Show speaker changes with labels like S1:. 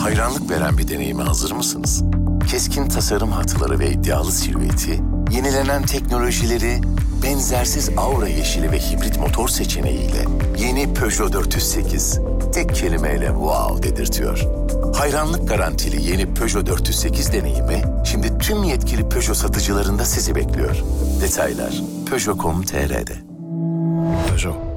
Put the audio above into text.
S1: Hayranlık veren bir deneyime hazır mısınız? Keskin tasarım hatları ve iddialı silüeti, yenilenen teknolojileri, benzersiz aura yeşili ve hibrit motor seçeneğiyle yeni Peugeot 408 tek kelimeyle wow dedirtiyor. Hayranlık garantili yeni Peugeot 408 deneyimi şimdi tüm yetkili Peugeot satıcılarında sizi bekliyor. Detaylar Peugeot.com.tr'de.
S2: Peugeot.